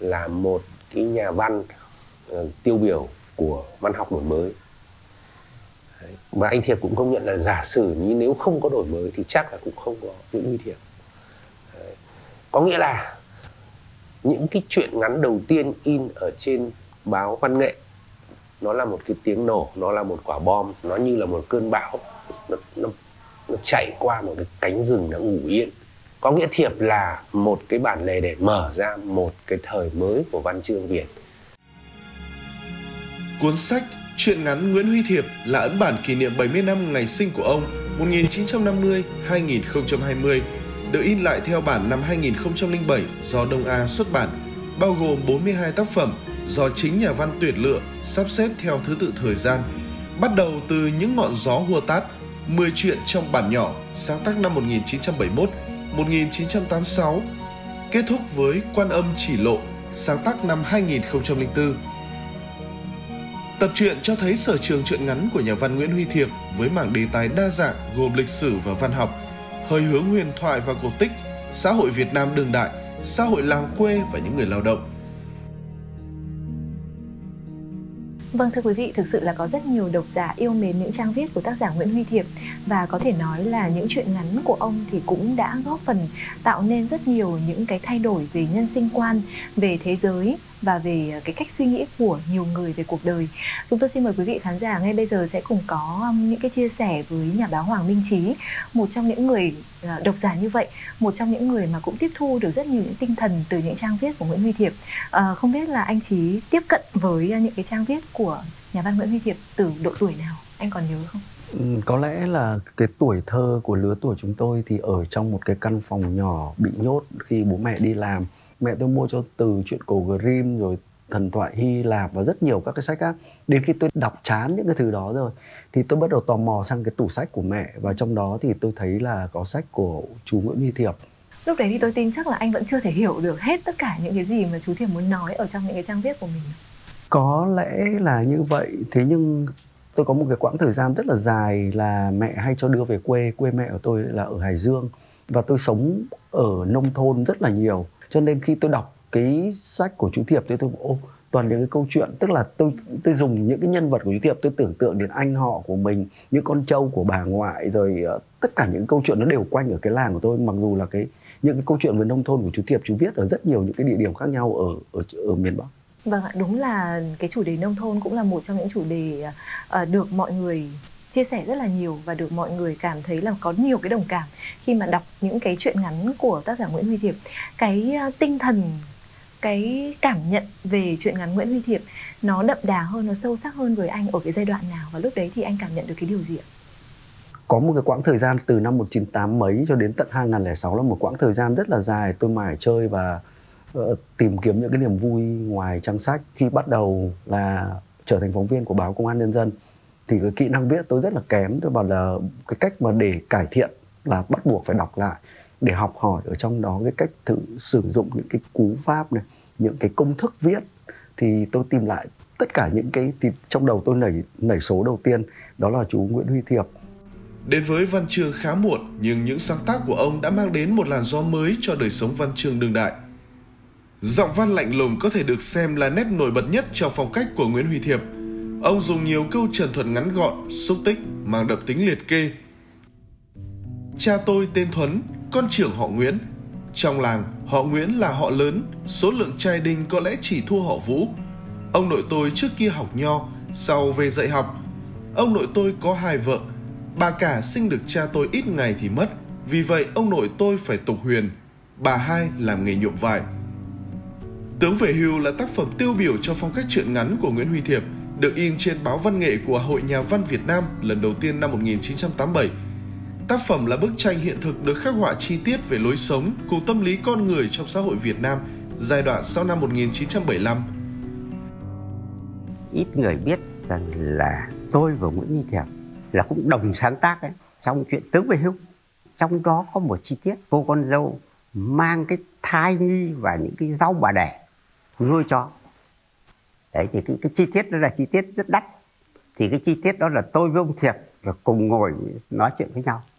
là một cái nhà văn tiêu biểu của văn học đổi mới. Đấy. Mà anh Thiệp cũng công nhận là giả sử như nếu không có đổi mới thì chắc là cũng không có Nguyễn Huy Thiệp. Đấy. Có nghĩa là những cái truyện ngắn đầu tiên in ở trên báo văn nghệ, nó là một cái tiếng nổ, nó là một quả bom, nó như là một cơn bão, nó chạy qua một cái cánh rừng đã ngủ yên. Có nghĩa Thiệp là một cái bản lề để mở ra một cái thời mới của văn chương Việt. Cuốn sách Truyện ngắn Nguyễn Huy Thiệp là ấn bản kỷ niệm 70 năm ngày sinh của ông 1950-2020, được in lại theo bản năm 2007 do Đông A xuất bản, bao gồm 42 tác phẩm do chính nhà văn tuyển lựa, sắp xếp theo thứ tự thời gian, bắt đầu từ Những ngọn gió hùa tát, 10 truyện trong bản nhỏ, sáng tác năm 1971-1986, kết thúc với Quan âm chỉ lộ, sáng tác năm 2004. Tập truyện cho thấy sở trường truyện ngắn của nhà văn Nguyễn Huy Thiệp với mảng đề tài đa dạng gồm lịch sử và văn học, hơi hướng huyền thoại và cổ tích, xã hội Việt Nam đương đại, xã hội làng quê và những người lao động. Vâng, thưa quý vị, thực sự là có rất nhiều độc giả yêu mến những trang viết của tác giả Nguyễn Huy Thiệp, và có thể nói là những truyện ngắn của ông thì cũng đã góp phần tạo nên rất nhiều những cái thay đổi về nhân sinh quan, về thế giới và về cái cách suy nghĩ của nhiều người về cuộc đời. Chúng tôi xin mời quý vị khán giả ngay bây giờ sẽ cùng có những cái chia sẻ với nhà báo Hoàng Minh Trí, một trong những người độc giả như vậy, một trong những người mà cũng tiếp thu được rất nhiều những tinh thần từ những trang viết của Nguyễn Huy Thiệp. Không biết là anh Trí tiếp cận với những cái trang viết của nhà văn Nguyễn Huy Thiệp từ độ tuổi nào, anh còn nhớ không? Có lẽ là cái tuổi thơ của lứa tuổi chúng tôi thì ở trong một cái căn phòng nhỏ bị nhốt khi bố mẹ đi làm. Mẹ tôi mua cho từ truyện cổ Grimm rồi thần thoại Hy Lạp và rất nhiều các cái sách khác. Đến khi tôi đọc chán những cái thứ đó rồi thì tôi bắt đầu tò mò sang cái tủ sách của mẹ, và trong đó thì tôi thấy là có sách của chú Nguyễn Huy Thiệp. Lúc đấy thì tôi tin chắc là anh vẫn chưa thể hiểu được hết tất cả những cái gì mà chú Thiệp muốn nói ở trong những cái trang viết của mình. Có lẽ là như vậy, thế nhưng tôi có một cái quãng thời gian rất là dài là mẹ hay cho đưa về quê. Quê mẹ của tôi là ở Hải Dương và tôi sống ở nông thôn rất là nhiều. Cho nên khi tôi đọc cái sách của chú Thiệp thì tôi toàn những cái câu chuyện, tức là tôi dùng những cái nhân vật của chú Thiệp, tôi tưởng tượng đến anh họ của mình, những con trâu của bà ngoại, rồi tất cả những câu chuyện nó đều quanh ở cái làng của tôi. Mặc dù là những cái câu chuyện về nông thôn của chú Thiệp chú viết ở rất nhiều những cái địa điểm khác nhau ở miền Bắc. Vâng ạ, đúng là cái chủ đề nông thôn cũng là một trong những chủ đề được mọi người chia sẻ rất là nhiều và được mọi người cảm thấy là có nhiều cái đồng cảm khi mà đọc những cái truyện ngắn của tác giả Nguyễn Huy Thiệp. Cái tinh thần, cái cảm nhận về truyện ngắn Nguyễn Huy Thiệp nó đậm đà hơn, nó sâu sắc hơn với anh ở cái giai đoạn nào, và lúc đấy thì anh cảm nhận được cái điều gì ạ? Có một cái quãng thời gian từ năm 1980 mấy cho đến tận 2006 là một quãng thời gian rất là dài tôi mải chơi và tìm kiếm những cái niềm vui ngoài trang sách. Khi bắt đầu là trở thành phóng viên của báo Công an Nhân dân thì cái kỹ năng viết tôi rất là kém. Tôi bảo là cái cách mà để cải thiện là bắt buộc phải đọc lại để học hỏi ở trong đó cái cách thử sử dụng những cái cú pháp này, những cái công thức viết. Thì tôi tìm lại tất cả những cái, thì trong đầu tôi nảy số đầu tiên đó là chú Nguyễn Huy Thiệp. Đến với văn chương khá muộn, nhưng những sáng tác của ông đã mang đến một làn gió mới cho đời sống văn chương đương đại. Giọng văn lạnh lùng có thể được xem là nét nổi bật nhất trong phong cách của Nguyễn Huy Thiệp. Ông dùng nhiều câu trần thuật ngắn gọn, xúc tích, mang đậm tính liệt kê. Cha tôi tên Thuấn, con trưởng họ Nguyễn. Trong làng, họ Nguyễn là họ lớn, số lượng trai đinh có lẽ chỉ thua họ Vũ. Ông nội tôi trước kia học nho, sau về dạy học. Ông nội tôi có 2 vợ, bà cả sinh được cha tôi ít ngày thì mất, vì vậy ông nội tôi phải tục huyền. Bà hai làm nghề nhuộm vải. Tướng về hưu là tác phẩm tiêu biểu cho phong cách truyện ngắn của Nguyễn Huy Thiệp, được in trên báo Văn nghệ của Hội Nhà văn Việt Nam lần đầu tiên năm 1987. Tác phẩm là bức tranh hiện thực được khắc họa chi tiết về lối sống cùng tâm lý con người trong xã hội Việt Nam giai đoạn sau năm 1975. Ít người biết rằng là tôi và Nguyễn Huy Thiệp là cũng đồng sáng tác ấy, trong chuyện Tướng về hưu. Trong đó có một chi tiết cô con dâu mang cái thai nhi và những cái rau bà đẻ nuôi cho. Đấy thì cái chi tiết đó là chi tiết rất đắt. Thì cái chi tiết đó là tôi với ông Thiệp là cùng ngồi nói chuyện với nhau.